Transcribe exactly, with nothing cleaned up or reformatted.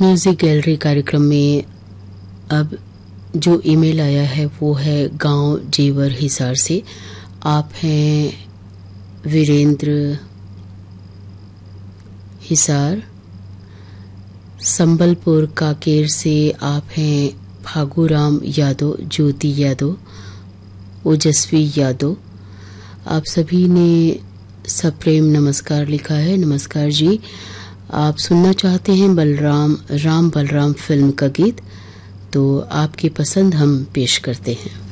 Music gallery कार्यक्रम में अब जो ईमेल आया है वो है गांव जेवर हिसार से। आप हैं वीरेंद्र हिसार। संबलपुर काकेर से आप हैं फागूराम यादव, ज्योति यादव, ओजस्वी यादव। आप सभी ने सप्रेम नमस्कार लिखा है। नमस्कार जी। आप सुनना चाहते हैं बलराम राम बलराम फिल्म का गीत, तो आपकी पसंद हम पेश करते हैं।